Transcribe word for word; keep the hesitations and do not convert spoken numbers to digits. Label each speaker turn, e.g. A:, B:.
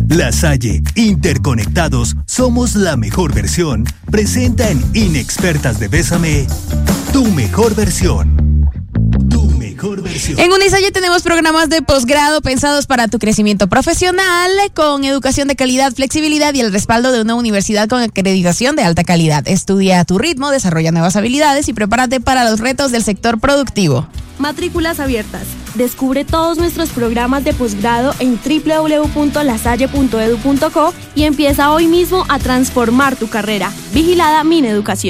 A: La Salle, interconectados, somos la mejor versión. Presenta en Inexpertas de Bésame, tu mejor versión. Tu mejor versión.
B: En Unisalle tenemos programas de posgrado pensados para tu crecimiento profesional, con educación de calidad, flexibilidad y el respaldo de una universidad con acreditación de alta calidad. Estudia a tu ritmo, desarrolla nuevas habilidades y prepárate para los retos del sector productivo.
C: Matrículas abiertas. Descubre todos nuestros programas de posgrado en doble u doble u doble u punto lasalle punto edu punto co y empieza hoy mismo a transformar tu carrera. Vigilada Mineducación.